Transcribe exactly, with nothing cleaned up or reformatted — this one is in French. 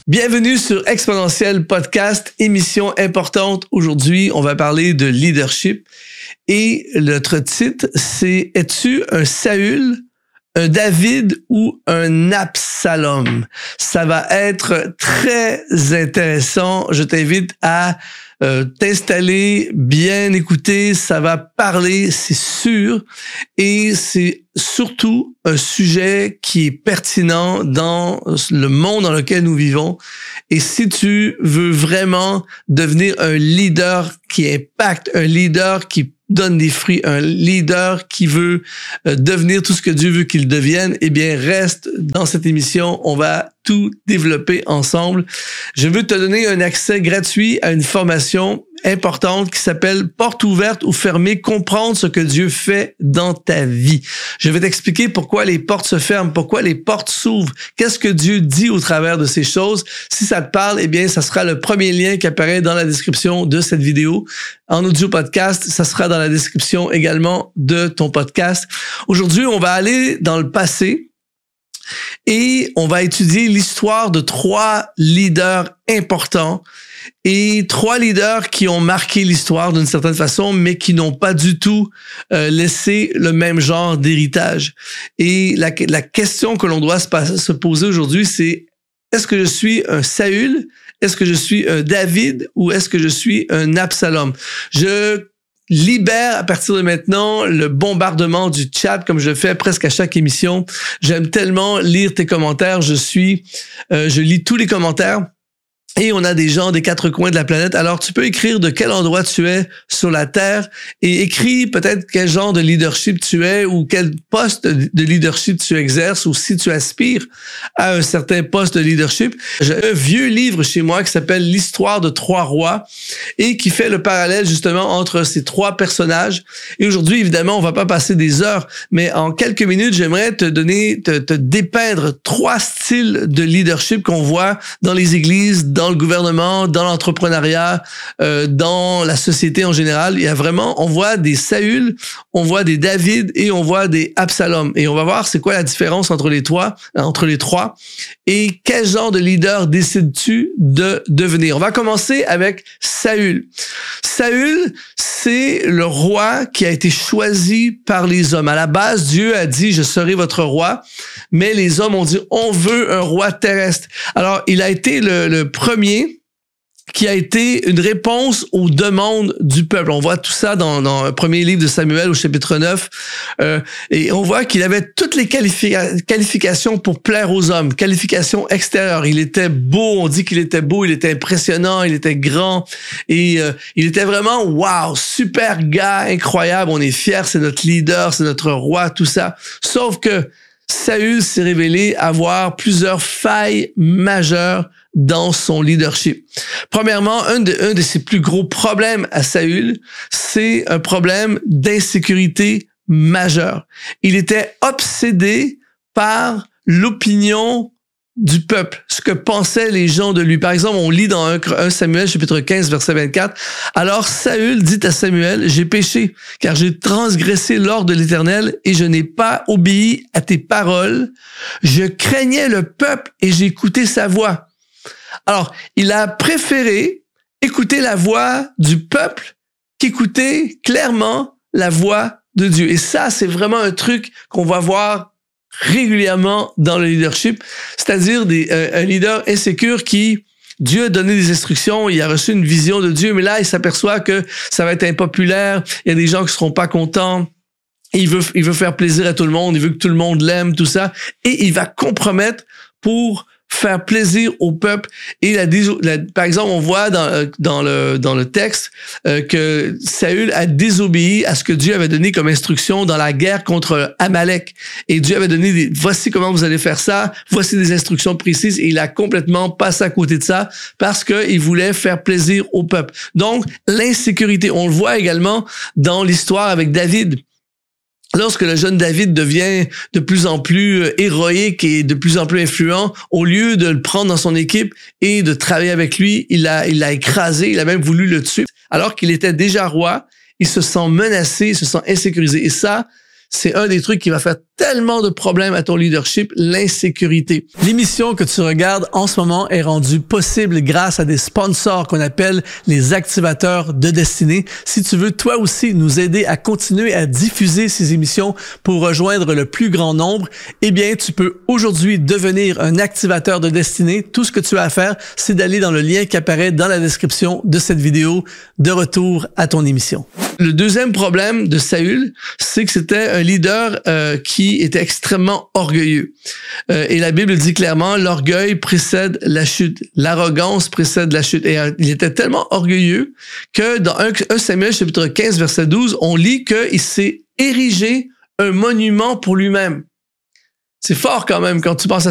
Bienvenue sur Exponentiel Podcast, émission importante. Aujourd'hui, on va parler de leadership et notre titre, c'est « Es-tu un Saül, un David ou un Absalom ?» Ça va être très intéressant. Je t'invite à euh, t'installer, bien écouter. Ça va parler, c'est sûr. Et c'est surtout un sujet qui est pertinent dans le monde dans lequel nous vivons. Et si tu veux vraiment devenir un leader qui impacte, un leader qui donne des fruits, un leader qui veut euh, devenir tout ce que Dieu veut qu'il devienne, eh bien, reste dans cette émission. On va tout développer ensemble. Je veux te donner un accès gratuit à une formation importante qui s'appelle « Porte ouverte ou fermée, comprendre ce que Dieu fait dans ta vie ». Je vais t'expliquer pourquoi les portes se ferment, pourquoi les portes s'ouvrent, qu'est-ce que Dieu dit au travers de ces choses. Si ça te parle, eh bien, ça sera le premier lien qui apparaît dans la description de cette vidéo. En audio podcast, ça sera dans la description également de ton podcast. Aujourd'hui, on va aller dans le passé et on va étudier l'histoire de trois leaders importants et trois leaders qui ont marqué l'histoire d'une certaine façon, mais qui n'ont pas du tout euh, laissé le même genre d'héritage. Et la, la question que l'on doit se, se poser aujourd'hui, c'est est-ce que je suis un Saül? Est-ce que je suis un David ou est-ce que je suis un Absalom? Je libère à partir de maintenant le bombardement du chat comme je le fais presque à chaque émission. J'aime tellement lire tes commentaires. Je suis, euh, je lis tous les commentaires. Et on a des gens des quatre coins de la planète. Alors, tu peux écrire de quel endroit tu es sur la Terre et écris peut-être quel genre de leadership tu es ou quel poste de leadership tu exerces ou si tu aspires à un certain poste de leadership. J'ai un vieux livre chez moi qui s'appelle « L'histoire de trois rois » et qui fait le parallèle justement entre ces trois personnages. Et aujourd'hui, évidemment, on va pas passer des heures, mais en quelques minutes, j'aimerais te donner, te, te dépeindre trois styles de leadership qu'on voit dans les églises, dans dans le gouvernement, dans l'entrepreneuriat, euh, dans la société en général. Il y a vraiment, on voit des Saül, on voit des David et on voit des Absalom. Et on va voir c'est quoi la différence entre les trois, entre les trois et quel genre de leader décides-tu de devenir. On va commencer avec Saül. Saül, c'est le roi qui a été choisi par les hommes. À la base, Dieu a dit, je serai votre roi, mais les hommes ont dit, on veut un roi terrestre. Alors, il a été le, le premier qui a été une réponse aux demandes du peuple. On voit tout ça dans, dans le premier livre de Samuel au chapitre neuf. Euh, et on voit qu'il avait toutes les qualifica- qualifications pour plaire aux hommes. Qualifications extérieures. Il était beau, on dit qu'il était beau, il était impressionnant, il était grand. Et euh, il était vraiment, wow, super gars, incroyable. On est fiers, c'est notre leader, c'est notre roi, tout ça. Sauf que Saül s'est révélé avoir plusieurs failles majeures dans son leadership. Premièrement, un de, un de ses plus gros problèmes à Saül, c'est un problème d'insécurité majeure. Il était obsédé par l'opinion du peuple, ce que pensaient les gens de lui. Par exemple, on lit dans un Samuel, chapitre quinze, verset vingt-quatre, « Alors Saül dit à Samuel, « J'ai péché, car j'ai transgressé l'ordre de l'Éternel et je n'ai pas obéi à tes paroles. Je craignais le peuple et j'ai écouté sa voix. » Alors, il a préféré écouter la voix du peuple qu'écouter clairement la voix de Dieu. Et ça, c'est vraiment un truc qu'on va voir régulièrement dans le leadership, c'est-à-dire des, un, un leader insécure qui, Dieu a donné des instructions, il a reçu une vision de Dieu, mais là, il s'aperçoit que ça va être impopulaire, il y a des gens qui seront pas contents, il veut, il veut faire plaisir à tout le monde, il veut que tout le monde l'aime, tout ça, et il va compromettre pour faire plaisir au peuple. Et la, la, par exemple, on voit dans, dans, le, dans le texte euh, que Saül a désobéi à ce que Dieu avait donné comme instruction dans la guerre contre Amalek. Et Dieu avait donné des, voici comment vous allez faire ça, voici des instructions précises. Et il a complètement passé à côté de ça parce qu'il voulait faire plaisir au peuple. Donc, l'insécurité, on le voit également dans l'histoire avec David. Lorsque le jeune David devient de plus en plus héroïque et de plus en plus influent, au lieu de le prendre dans son équipe et de travailler avec lui, il l'a il l'a écrasé, il a même voulu le tuer. Alors qu'il était déjà roi, il se sent menacé, il se sent insécurisé. Et ça, c'est un des trucs qui va faire tellement de problèmes à ton leadership, l'insécurité. L'émission que tu regardes en ce moment est rendue possible grâce à des sponsors qu'on appelle les activateurs de destinée. Si tu veux toi aussi nous aider à continuer à diffuser ces émissions pour rejoindre le plus grand nombre, eh bien, tu peux aujourd'hui devenir un activateur de destinée. Tout ce que tu as à faire, c'est d'aller dans le lien qui apparaît dans la description de cette vidéo. De retour à ton émission. Le deuxième problème de Saül, c'est que c'était un leader euh, qui était extrêmement orgueilleux. Euh, et la Bible dit clairement, l'orgueil précède la chute, l'arrogance précède la chute. Et euh, il était tellement orgueilleux que dans un Samuel chapitre quinze, verset douze, on lit qu'il s'est érigé un monument pour lui-même. C'est fort quand même quand tu penses à